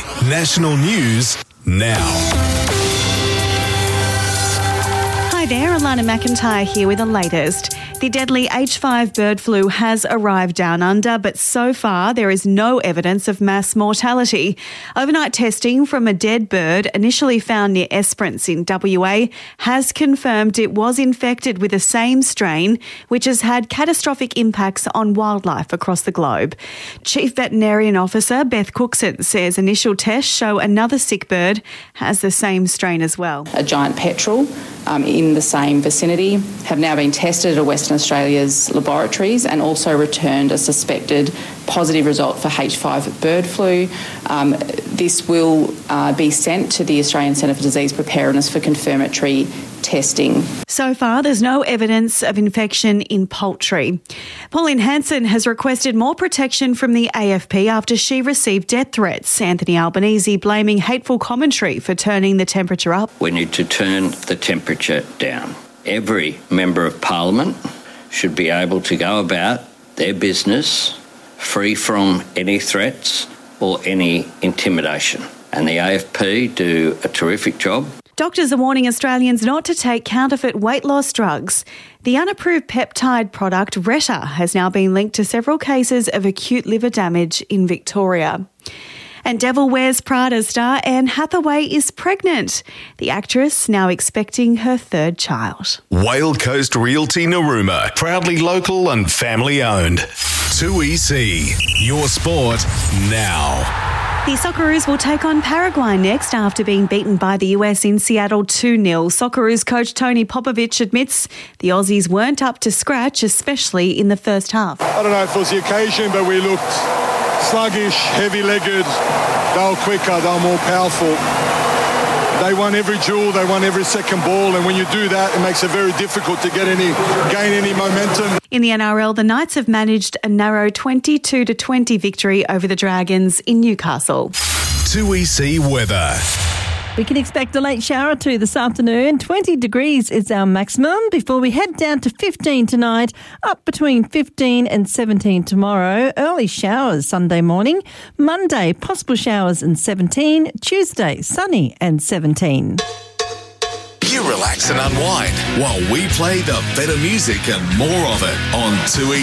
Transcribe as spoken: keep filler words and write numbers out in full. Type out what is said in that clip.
National News now. Hi there, Alana McIntyre here with the latest. The deadly H five bird flu has arrived down under, but so far there is no evidence of mass mortality. Overnight testing from a dead bird initially found near Esperance in W A has confirmed it was infected with the same strain, which has had catastrophic impacts on wildlife across the globe. Chief Veterinarian Officer Beth Cookson says initial tests show another sick bird has the same strain as well. A giant petrel um, in the same vicinity have now been tested at Western Australia's laboratories and also returned a suspected positive result for H five bird flu. Um, this will uh, be sent to the Australian Centre for Disease Preparedness for confirmatory testing. So far, there's no evidence of infection in poultry. Pauline Hanson has requested more protection from the A F P after she received death threats. Anthony Albanese blaming hateful commentary for turning the temperature up. We need to turn the temperature down. Every member of Parliament should be able to go about their business free from any threats or any intimidation. And the A F P do a terrific job. Doctors are warning Australians not to take counterfeit weight loss drugs. The unapproved peptide product Retta has now been linked to several cases of acute liver damage in Victoria. And Devil Wears Prada star Anne Hathaway is pregnant. The actress now expecting her third child. Whale Coast Realty Narooma, proudly local and family owned. two E C, your sport now. The Socceroos will take on Paraguay next after being beaten by the U S in Seattle two nil. Socceroos coach Tony Popovich admits the Aussies weren't up to scratch, especially in the first half. I don't know if it was the occasion, but we looked sluggish, heavy-legged. They were quicker, they were more powerful. They won every duel, they won every second ball, and when you do that, it makes it very difficult to get any, gain any momentum. In the N R L, the Knights have managed a narrow twenty-two to twenty victory over the Dragons in Newcastle. two E C weather. We can expect a late shower or two this afternoon. twenty degrees is our maximum before we head down to fifteen tonight, up between fifteen and seventeen tomorrow. Early showers Sunday morning. Monday, possible showers and seventeen. Tuesday, sunny and seventeen. You relax and unwind while we play the better music and more of it on two E C.